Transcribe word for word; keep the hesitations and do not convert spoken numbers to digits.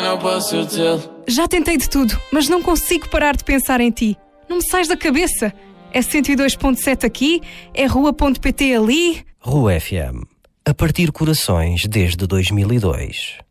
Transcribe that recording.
não posso tê-lo. Já tentei de tudo, mas não consigo parar de pensar em ti. Não me sais da cabeça. É cento e dois ponto sete aqui, é rua ponto pt ali. Rua F M. A partir corações desde dois mil e dois.